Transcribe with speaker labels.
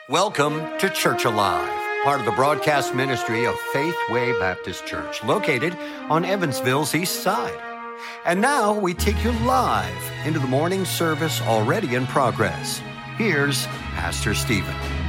Speaker 1: Welcome to Church Alive, part of the broadcast ministry of Faith Way Baptist Church, located on Evansville's east side. And now we take you live into the morning service already in progress. Here's Pastor Stephen.